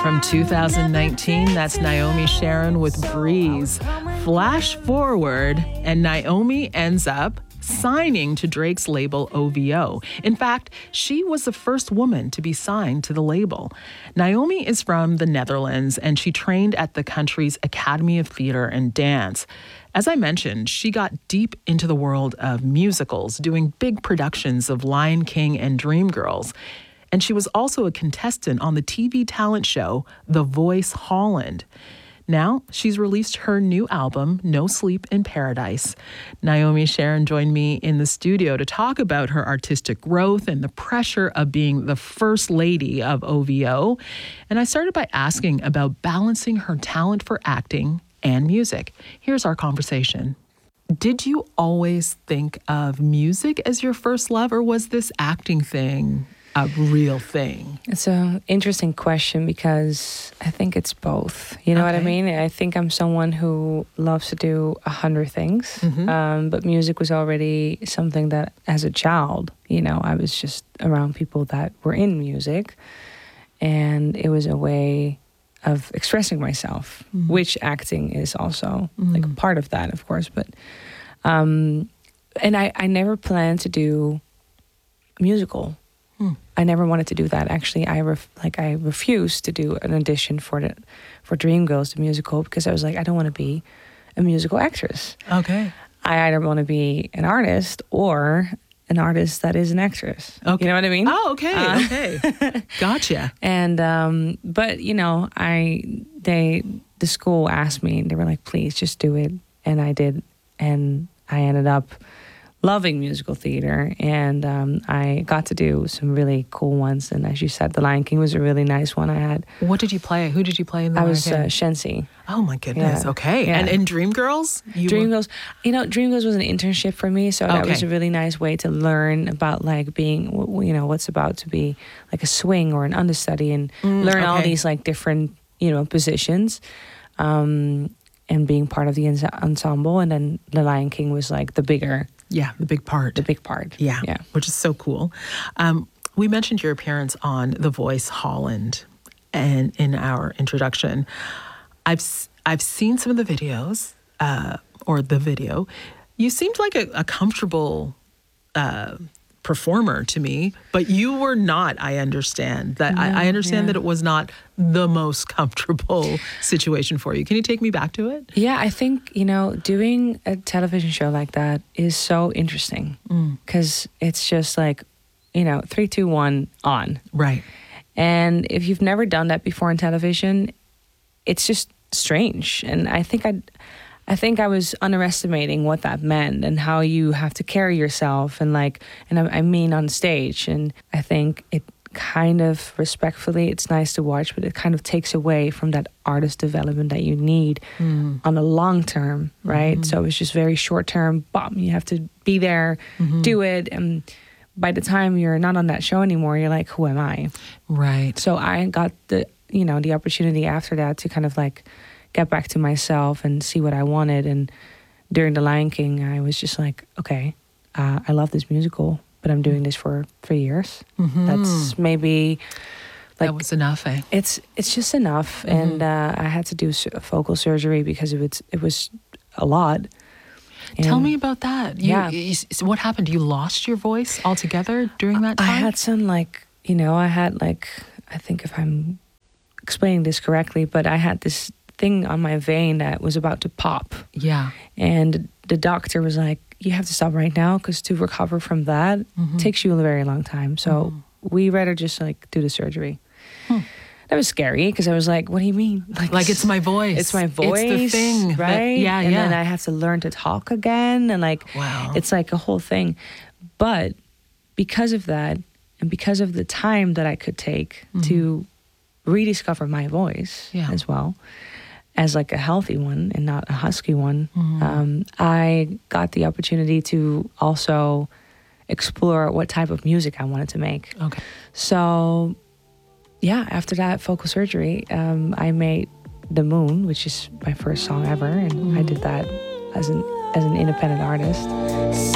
from 2019. That's Naomi Sharon with Breeze. Flash forward, and Naomi ends up signing to Drake's label OVO. In fact, she was the first woman to be signed to the label. Naomi is from the Netherlands, and she trained at the country's Academy of Theatre and Dance. As I mentioned, she got deep into the world of musicals, doing big productions of Lion King and Dreamgirls. And she was also a contestant on the TV talent show The Voice Holland. Now, she's released her new album, No Sleep in Paradise. Naomi Sharon joined me in the studio to talk about her artistic growth and the pressure of being the first lady of OVO. And I started by asking about balancing her talent for acting and music. Here's our conversation. Did you always think of music as your first love, or was this acting thing a real thing? It's an interesting question because I think it's both. You know what I mean? I think I'm someone who loves to do 100 things, but music was already something that as a child, you know, I was just around people that were in music, and it was a way of expressing myself, which acting is also like a part of that, of course. But and I never planned to do musical. I never wanted to do that. Actually, I refused to do an audition for Dreamgirls, the musical, because I was like, I don't want to be a musical actress. Okay. I either want to be an artist or an artist that is an actress. Okay. You know what I mean? Oh, okay. Okay. Gotcha. And but you know, the school asked me, and they were like, please just do it, and I did, and I ended up loving musical theater, and I got to do some really cool ones. And as you said, The Lion King was a really nice one I had. What did you play? Who did you play in The Lion King? I was Shensi. Oh my goodness. Yeah. Okay. Yeah. And in Dreamgirls? Dreamgirls, you know, Dreamgirls was an internship for me, so that was a really nice way to learn about like being, you know, what's about to be like a swing or an understudy, and learn all these like different, you know, positions. And being part of the ensemble. And then The Lion King was like the big part. Yeah. Which is so cool. We mentioned your appearance on The Voice Holland and in our introduction. I've seen some of the videos, or the video. You seemed like a comfortable performer to me, but you were not. I understand that. No, I understand that it was not the most comfortable situation for you. Can you take me back to it? Yeah, I think, you know, doing a television show like that is so interesting because it's just like, you know, 3, 2, 1, on. Right. And if you've never done that before in television, it's just strange. And I think I was underestimating what that meant and how you have to carry yourself and I mean on stage. And I think it kind of, respectfully, it's nice to watch, but it kind of takes away from that artist development that you need on the long term, right? So it's just very short term, you have to be there, do it. And by the time you're not on that show anymore, you're like, who am I? Right. So I got the opportunity after that to kind of like get back to myself and see what I wanted. And during The Lion King, I was just like, okay, I love this musical, but I'm doing this for 3 years. That's maybe like, that was enough, eh? It's just enough. And I had to do vocal surgery because it was a lot. And tell me about that. What happened? You lost your voice altogether during that time? I had some I think if I'm explaining this correctly, but I had this thing on my vein that was about to pop. Yeah. And the doctor was like, you have to stop right now because to recover from that takes you a very long time. So we rather just like do the surgery. That was scary because I was like, what do you mean? Like it's my voice. It's my voice. It's the thing. Right? And then I have to learn to talk again. And wow. It's like a whole thing. But because of that and because of the time that I could take to rediscover my voice as well, as like a healthy one and not a husky one, I got the opportunity to also explore what type of music I wanted to make. Okay. So, yeah, after that vocal surgery, I made The Moon, which is my first song ever, and I did that as an independent artist.